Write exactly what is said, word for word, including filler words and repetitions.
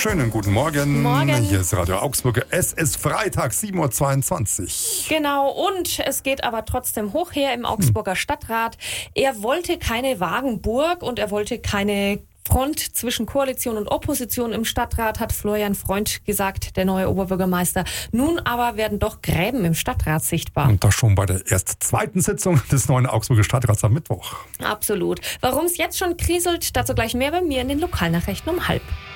Schönen guten Morgen. Morgen. Hier ist Radio Augsburg. Es ist Freitag, sieben Uhr zweiundzwanzig. Genau, und es geht aber trotzdem hoch her im Augsburger Stadtrat. Er wollte keine Wagenburg und er wollte keine Front zwischen Koalition und Opposition im Stadtrat, hat Florian Freund gesagt, der neue Oberbürgermeister. Nun aber werden doch Gräben im Stadtrat sichtbar. Und das schon bei der erst zweiten Sitzung des neuen Augsburger Stadtrats am Mittwoch. Absolut. Warum es jetzt schon kriselt, dazu gleich mehr bei mir in den Lokalnachrichten um halb.